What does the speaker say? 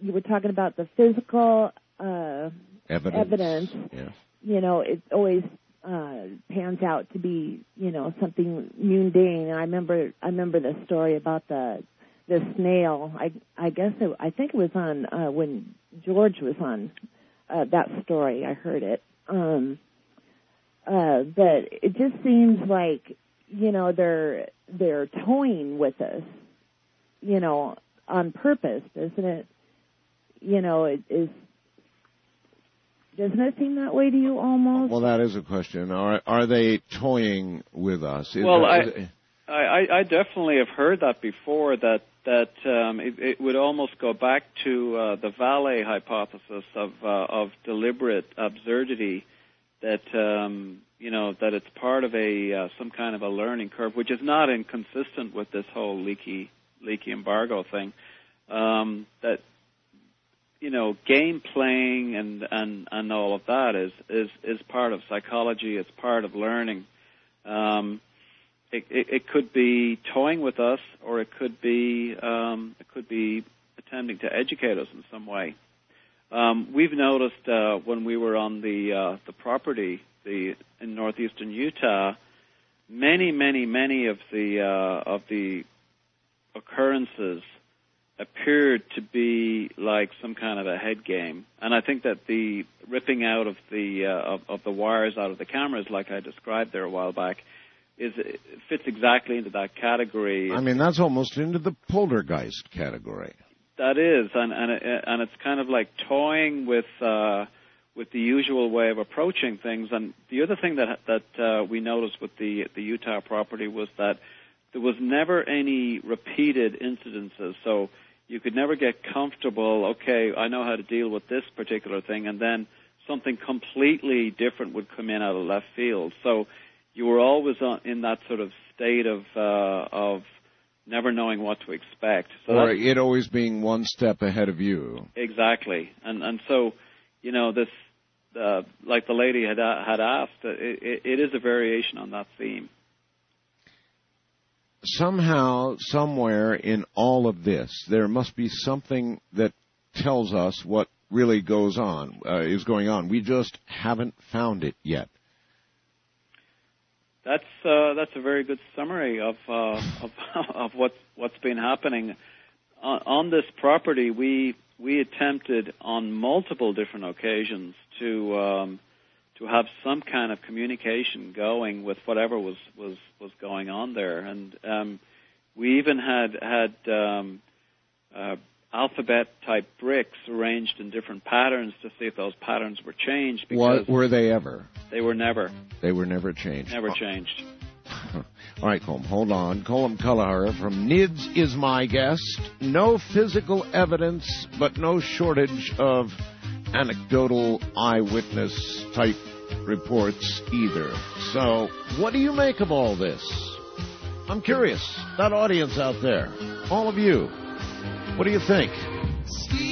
you were talking about the physical evidence. Yeah. You know, it always pans out to be, you know, something mundane. And I remember the story about the snail. I think it was on when George was on that story. I heard it. But it just seems like, you know, they're toying with us, you know, on purpose, doesn't it? You know, doesn't it seem that way to you almost? Well, that is a question. Are they toying with us? I definitely have heard that before, that it would almost go back to the Vallée hypothesis of deliberate absurdity, that you know, that it's part of some kind of a learning curve, which is not inconsistent with this whole leaky embargo thing. That, you know, game playing and all of that is part of psychology. It's part of learning. It could be toying with us, or it could be attempting to educate us in some way. We've noticed when we were on the property in northeastern Utah, many of the occurrences appeared to be like some kind of a head game, and I think that the ripping out of the wires out of the cameras, like I described there a while back, fits exactly into that category. I mean, that's almost into the poltergeist category. That is, and it's kind of like toying with the usual way of approaching things. And the other thing that we noticed with the Utah property was that there was never any repeated incidences. So you could never get comfortable, okay, I know how to deal with this particular thing, and then something completely different would come in out of left field. So you were always in that sort of state of never knowing what to expect. So or it always being one step ahead of you. Exactly. And so, you know, this, like the lady had asked, it is a variation on that theme. Somehow, somewhere in all of this, there must be something that tells us what really is going on. We just haven't found it yet. That's a very good summary of what's been happening on this property. We attempted on multiple different occasions to have some kind of communication going with whatever was going on there, and we even had alphabet type bricks arranged in different patterns to see if those patterns were changed. What were they ever? They were never. They were never changed. Never changed. All right, Colm, hold on. Colm Kelleher from NIDS is my guest. No physical evidence, but no shortage of anecdotal eyewitness type reports either. So, what do you make of all this? I'm curious. That audience out there, all of you, what do you think?